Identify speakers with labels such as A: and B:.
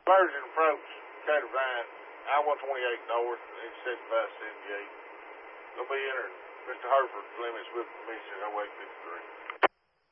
A: Virgin approach, Caterpine, I-128 north, and 7578. Gonna be entering Mr. Herford's limits with permission, I wait 53.